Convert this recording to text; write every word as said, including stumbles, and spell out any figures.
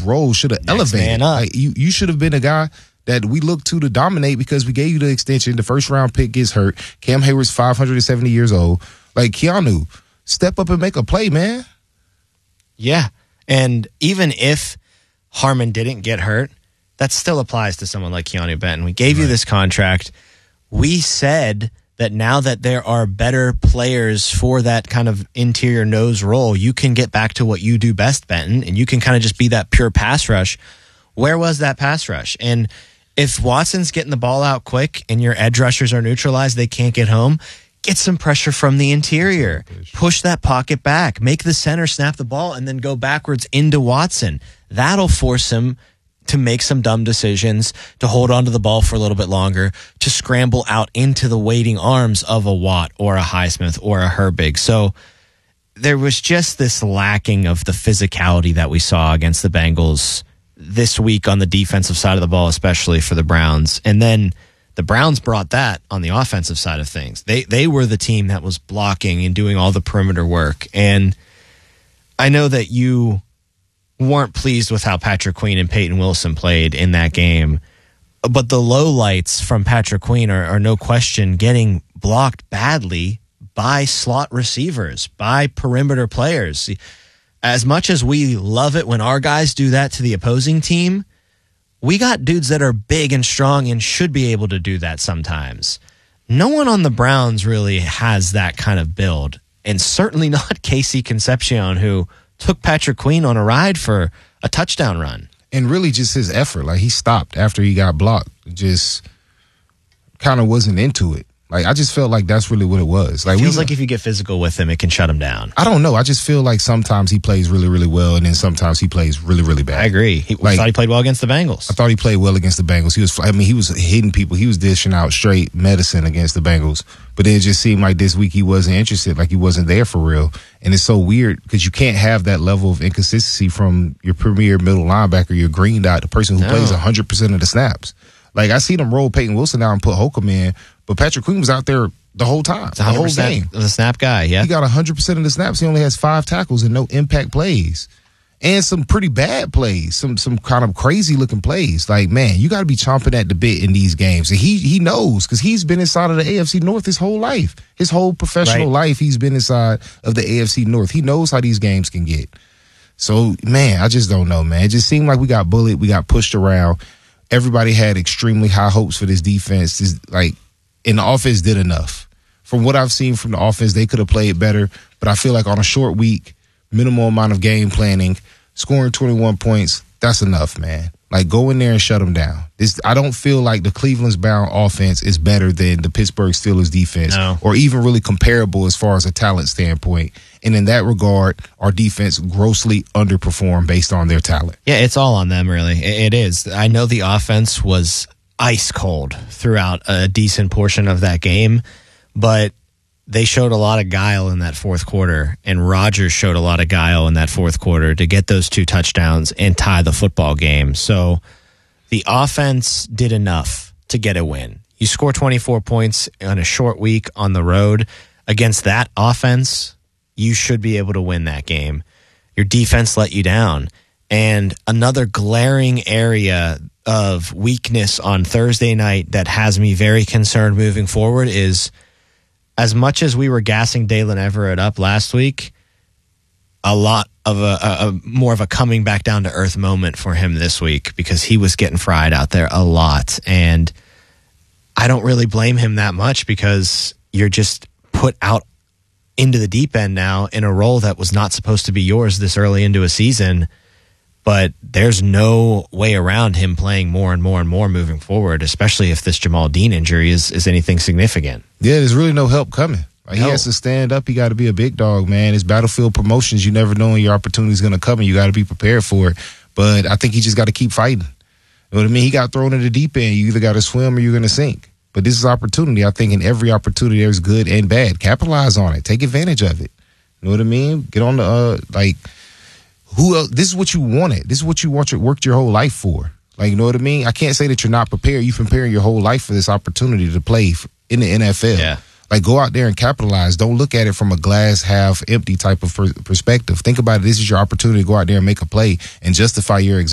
role should have elevated. Like, you you should have been a guy that we look to to dominate because we gave you the extension. The first round pick gets hurt. Cam Hayward's five hundred seventy years old. Like, Keanu, step up and make a play, man. Yeah. And even if Harmon didn't get hurt, that still applies to someone like Keanu Benton. We gave right. you this contract. We said that now that there are better players for that kind of interior nose role, you can get back to what you do best, Benton, and you can kind of just be that pure pass rush. Where was that pass rush? And if Watson's getting the ball out quick and your edge rushers are neutralized, they can't get home, get some pressure from the interior. Push that pocket back. Make the center snap the ball and then go backwards into Watson. That'll force him to make some dumb decisions, to hold onto the ball for a little bit longer, to scramble out into the waiting arms of a Watt or a Highsmith or a Herbig. So there was just this lacking of the physicality that we saw against the Bengals this week on the defensive side of the ball, especially for the Browns. And then the Browns brought that on the offensive side of things. They they were the team that was blocking and doing all the perimeter work. And I know that you weren't pleased with how Patrick Queen and Peyton Wilson played in that game, but the lowlights from Patrick Queen are, are no question getting blocked badly by slot receivers, by perimeter players. As much as we love it when our guys do that to the opposing team, we got dudes that are big and strong and should be able to do that sometimes. No one on the Browns really has that kind of build, and certainly not Casey Concepcion, who took Patrick Queen on a ride for a touchdown run. And really just his effort. Like, he stopped after he got blocked. Just kind of wasn't into it. Like, I just felt like that's really what it was. Like, it feels we, like if you get physical with him, it can shut him down. I don't know. I just feel like sometimes he plays really, really well, and then sometimes he plays really, really bad. I agree. He, like, thought he played well against the Bengals. I thought he played well against the Bengals. He was, I mean, he was hitting people. He was dishing out straight medicine against the Bengals. But then it just seemed like this week he wasn't interested, like he wasn't there for real. And it's so weird because you can't have that level of inconsistency from your premier middle linebacker, your green dot, the person who no. plays one hundred percent of the snaps. Like, I see them roll Peyton Wilson out and put Holcomb in, but Patrick Queen was out there the whole time, the whole game. The snap guy, yeah. He got one hundred percent of the snaps. He only has five tackles and no impact plays. And some pretty bad plays, some some kind of crazy-looking plays. Like, man, you got to be chomping at the bit in these games. And he he knows because he's been inside of the A F C North his whole life. His whole professional right. life, he's been inside of the A F C North. He knows how these games can get. So, man, I just don't know, man. It just seemed like we got bullied. We got pushed around. Everybody had extremely high hopes for this defense. This, like, and the offense did enough. From what I've seen from the offense, they could have played better. But I feel like on a short week, minimal amount of game planning, scoring twenty-one points, that's enough, man. Like, go in there and shut them down. This, I don't feel like the Cleveland's bound offense is better than the Pittsburgh Steelers defense no. or even really comparable as far as a talent standpoint. And in that regard, our defense grossly underperformed based on their talent. Yeah, it's all on them, really. It is. I know the offense was ice cold throughout a decent portion of that game, but they showed a lot of guile in that fourth quarter, and Rodgers showed a lot of guile in that fourth quarter to get those two touchdowns and tie the football game. So the offense did enough to get a win. You score twenty-four points on a short week on the road against that offense, you should be able to win that game. Your defense let you down. And another glaring area of weakness on Thursday night that has me very concerned moving forward is, as much as we were gassing Dalen Everett up last week, a lot of a, a, a more of a coming back down to earth moment for him this week because he was getting fried out there a lot. And I don't really blame him that much because you're just put out into the deep end now in a role that was not supposed to be yours this early into a season. But there's no way around him playing more and more and more moving forward, especially if this Jamal Dean injury is, is anything significant. Yeah, there's really no help coming. Like, no. He has to stand up. He got to be a big dog, man. It's battlefield promotions. You never know when your opportunity is going to come, and you got to be prepared for it. But I think he just got to keep fighting. You know what I mean? He got thrown in the deep end. You either got to swim or you're going to sink. But this is opportunity. I think in every opportunity there's good and bad. Capitalize on it. Take advantage of it. You know what I mean? Get on the, uh, like, who else? This is what you wanted. This is what you want your, worked your whole life for. Like, you know what I mean? I can't say that you're not prepared. You've been preparing your whole life for this opportunity to play in the N F L. Yeah. Like, go out there and capitalize. Don't look at it from a glass half empty type of perspective. Think about it. This is your opportunity to go out there and make a play and justify your existence.